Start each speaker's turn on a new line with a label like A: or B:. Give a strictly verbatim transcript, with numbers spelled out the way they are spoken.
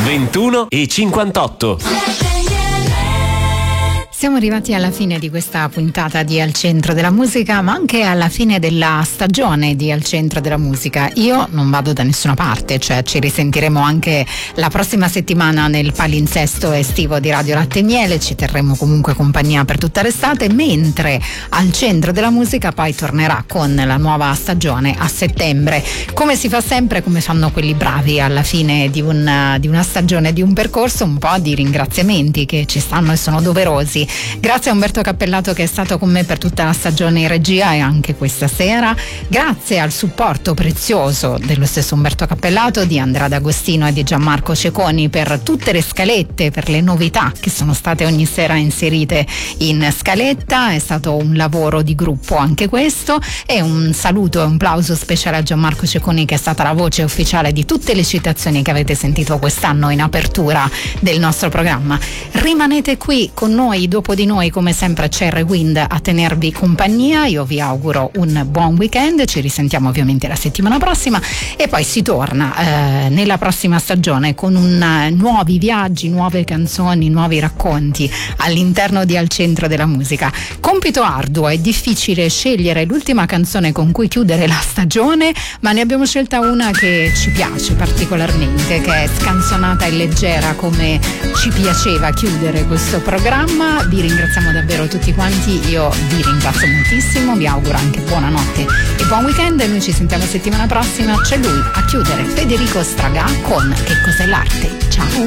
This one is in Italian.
A: ventuno e cinquantotto.
B: Siamo arrivati alla fine di questa puntata di Al Centro della Musica, ma anche alla fine della stagione di Al Centro della Musica. Io non vado da nessuna parte, cioè ci risentiremo anche la prossima settimana nel palinsesto estivo di Radio Latte e Miele, ci terremo comunque compagnia per tutta l'estate, mentre Al Centro della Musica poi tornerà con la nuova stagione a settembre. Come si fa sempre, come fanno quelli bravi alla fine di una, di una stagione, di un percorso, un po' di ringraziamenti che ci stanno e sono doverosi. Grazie a Umberto Cappellato che è stato con me per tutta la stagione in regia e anche questa sera. Grazie al supporto prezioso dello stesso Umberto Cappellato, di Andrea D'Agostino e di Gianmarco Ceconi per tutte le scalette, per le novità che sono state ogni sera inserite in scaletta. È stato un lavoro di gruppo anche questo, e un saluto e un plauso speciale a Gianmarco Ceconi, che è stata la voce ufficiale di tutte le citazioni che avete sentito quest'anno in apertura del nostro programma. Rimanete qui con noi. Dopo di noi, come sempre, c'è Rewind a tenervi compagnia. Io vi auguro un buon weekend, ci risentiamo ovviamente la settimana prossima e poi si torna eh, nella prossima stagione con un, nuovi viaggi, nuove canzoni, nuovi racconti all'interno di Al Centro della Musica. Compito arduo, è difficile scegliere l'ultima canzone con cui chiudere la stagione, ma ne abbiamo scelta una che ci piace particolarmente, che è scanzonata e leggera come ci piaceva chiudere questo programma. Vi ringraziamo davvero tutti quanti, io vi ringrazio moltissimo, vi auguro anche buonanotte e buon weekend. Noi ci sentiamo settimana prossima, c'è lui a chiudere, Federico Stragà con Che cos'è l'arte. Ciao.